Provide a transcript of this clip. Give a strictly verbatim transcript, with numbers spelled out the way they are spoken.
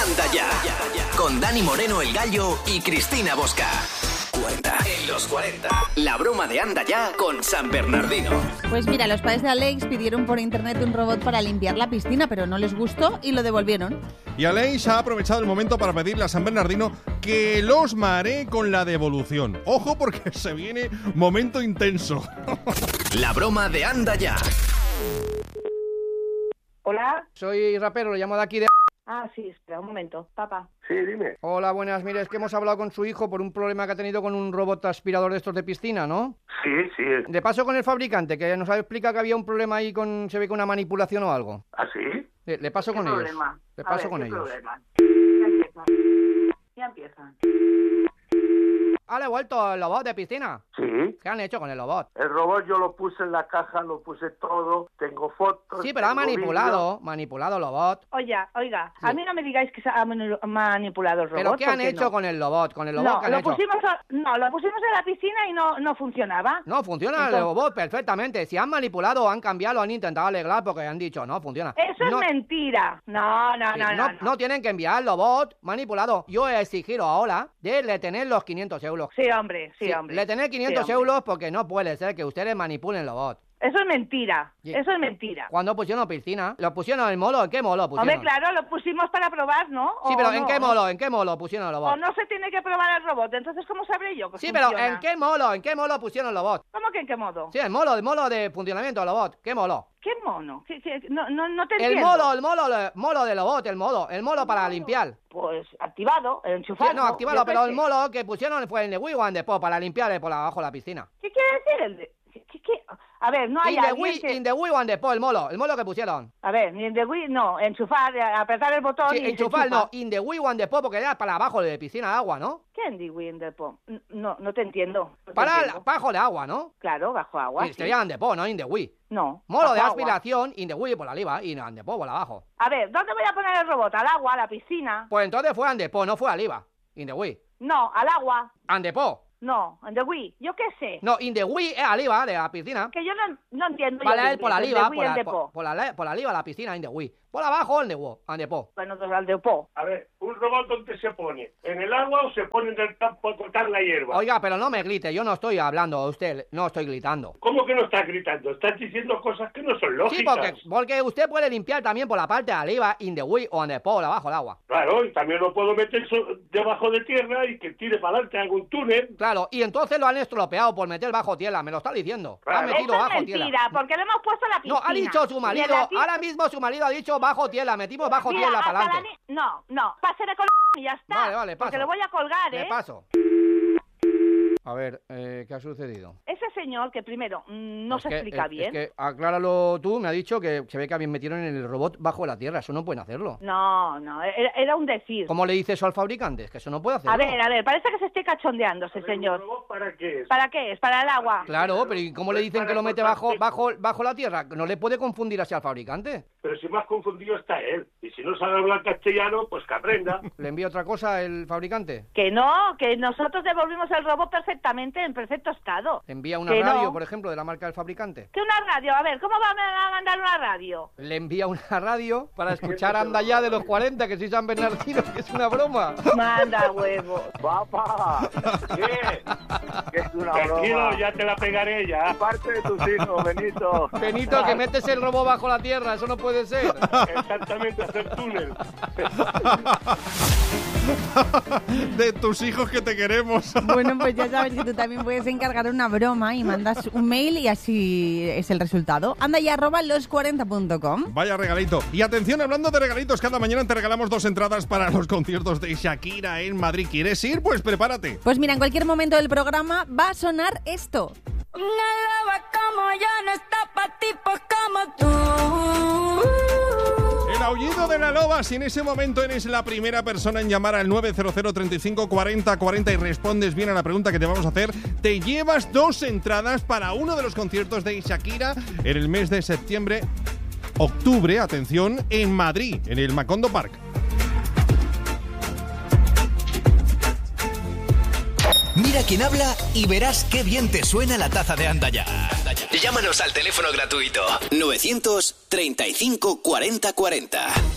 Anda Ya, con Dani Moreno el Gallo y Cristina Bosca. cuarenta en los cuarenta. La broma de Anda Ya con San Bernardino. Pues mira, los padres de Alex pidieron por internet un robot para limpiar la piscina, pero no les gustó y lo devolvieron. Y Alex ha aprovechado el momento para pedirle a San Bernardino que los maree con la devolución. Ojo, porque se viene momento intenso. La broma de Anda Ya. Hola. Soy rapero, le llamo de aquí de... Ah, sí, espera un momento, papá. Sí, dime. Hola, buenas. Mire, es que hemos hablado con su hijo por un problema que ha tenido con un robot aspirador de estos de piscina, ¿no? Sí, sí. De paso con el fabricante, que nos ha explicado que había un problema ahí con... se ve con una manipulación o algo. ¿Ah, sí? Le, le paso ¿Qué con problema? ellos. Le A paso ver, con ¿qué ellos. problema? Ya empieza. Ya empieza. ¿Ha devuelto el robot de piscina? Sí. ¿Qué han hecho con el robot? El robot yo lo puse en la caja, lo puse todo, tengo fotos. Sí, pero ha tengo manipulado, vídeo. manipulado el robot. Oiga, oiga, Sí. a mí no me digáis que se ha manu- manipulado el robot. ¿Pero qué han ¿por hecho no? con el robot? ¿Con el robot No, qué han lo hecho? pusimos a- no, lo pusimos en la piscina y no, no funcionaba. No, funciona Entonces- el robot perfectamente. Si han manipulado, han cambiado, han intentado arreglar porque han dicho, no, funciona. Eso no, es mentira. No, no, sí, no, no, no, no. no tienen que enviar el robot manipulado. Yo he exigido ahora de le tener los quinientos euros. Sí, hombre, sí, Sí, hombre. le tener quinientos Sí, hombre. euros porque no puede ser que ustedes manipulen el robot. Eso es mentira. Sí. Eso es mentira. Cuando pusieron piscina, lo pusieron en molo, ¿en qué molo pusieron? Hombre, claro, lo pusimos para probar, ¿no? Sí, ¿O pero no? ¿en qué molo? ¿En qué molo pusieron el O robot? no se tiene que probar el robot, entonces ¿cómo sabré yo que Sí, pero funciona? ¿en qué molo? ¿En qué molo pusieron el robot? ¿Cómo que en qué modo? Sí, el molo, el molo de funcionamiento del robot. ¿Qué molo? ¿Qué mono? ¿Qué, qué? No, no, no te El entiendo. molo, el molo, el molo del robot, el molo, el molo para limpiar. Pues activado, Sí, enchufado. no, activado, yo qué pero el sé. molo que pusieron fue el de Wii One Depot para limpiar por abajo de la piscina. ¿Qué quiere decir el de...? ¿Qué, qué, qué? A ver, no hay In the alguien Wii, que... in the Wii One Depot, el molo, el molo que pusieron. A ver, ni en de Wii, no, enchufar, eh, apretar el botón Sí, y se enchufar, enchufa. no, in the Wii One Depot porque era para abajo de piscina de agua, ¿no? ¿Qué en de Wii en Depot? No, no te entiendo. no te Para entiendo. abajo de agua, ¿no? Claro, bajo agua, Sí, sí. sería en Depot, no in the Wii. No, Molo bajo de agua. aspiración, in the Wii por arriba y en Depot por abajo. A ver, ¿dónde voy a poner el robot? ¿Al agua, a la piscina? Pues entonces fue en Depot, no fue arriba. In the Wii. No, al agua. And Depot. No, en de Wii. Yo qué sé. No, in the Wii es arriba de la piscina. Que yo no, no entiendo. yo Vale, de él por la inglés, en arriba, de Wii por en la, Depot. por, por la, por la arriba de la piscina, in the Wii. Por abajo, en the Wii, and Depot. Bueno, entonces al Depot. A ver, ¿un robot dónde se pone? ¿En el agua o se pone en el campo a cortar la hierba? Oiga, pero no me grite, yo no estoy hablando a usted, no estoy gritando. ¿Cómo que no estás gritando? Estás diciendo cosas que no son lógicas. Sí, porque, porque usted puede limpiar también por la parte de arriba, in the Wii o en Depot, por abajo del agua. Claro, y también lo puedo meter so- debajo de tierra y que tire para adelante algún túnel. Claro, y entonces lo han estropeado por meter bajo tierra, me lo está diciendo. Lo han Claro. metido Eso es bajo mentira, tierra. porque le hemos puesto la No, piscina. ha dicho su Y en marido, la pi- ahora mismo su marido ha dicho bajo tierra, metimos bajo Mira, tierra hasta para la adelante. ni- No, no, pásele con la y ya está. Vale, vale, paso. Porque lo voy a colgar, Le ¿eh? paso. A ver, eh, ¿qué ha sucedido? Ese señor que primero mm, no Es se que- explica es- bien. Es que, acláralo tú, me ha dicho que se ve que habían metido en el robot bajo la tierra, eso no pueden hacerlo. No, no, era, era un decir. ¿Cómo le dice eso al fabricante? Es que eso no puede hacerlo. A ver, a ver, parece que se esté cachondeando ese A ver, ¿un señor. robot para qué es? ¿Para qué es? ¿Para el agua? Claro, pero ¿y cómo le dicen que lo mete bajo, bajo, bajo la tierra? ¿No le puede confundir así al fabricante? Pero si más confundido está él. Y si no sabe hablar castellano, pues que aprenda. ¿Le envía otra cosa el fabricante? Que no, que nosotros devolvimos el robot perfectamente, en perfecto estado. ¿Le envía una Que radio, no. por ejemplo, de la marca del fabricante? ¿Qué una radio? A ver, ¿cómo va a mandar una radio? ¿Le envía una radio para escuchar Anda Ya de los cuarenta, que soy San Bernardino, que es una broma? Manda huevo. Papá, ¿Qué? que es una Tranquilo, broma. ya te la pegaré ya. Parte de tus hijos, Benito. Benito, que metes el robo bajo la tierra, eso no puede ser. Exactamente, hacer túnel. De tus hijos que te queremos. Bueno, pues ya sabes que tú también puedes encargar una broma y mandas un mail y así es el resultado. Anda ya arroba los cuarenta punto com. Vaya regalito. Y atención, hablando de regalitos, cada mañana te regalamos dos entradas para los conciertos de Shakira en Madrid. ¿Quieres ir? Pues prepárate. Pues mira, en cualquier momento del programa va a sonar esto. Una loba como yo no está pa' tipos como tú. El aullido de la loba. Si en ese momento eres la primera persona en llamar al nueve cero cero, treinta y cinco, cuarenta, cuarenta y respondes bien a la pregunta que te vamos a hacer, te llevas dos entradas para uno de los conciertos de Shakira en el mes de septiembre, octubre, atención, en Madrid, en el Macondo Park. Mira quién habla y verás qué bien te suena la taza de Anda Ya. Llámanos al teléfono gratuito nueve treinta y cinco, cuarenta, cuarenta.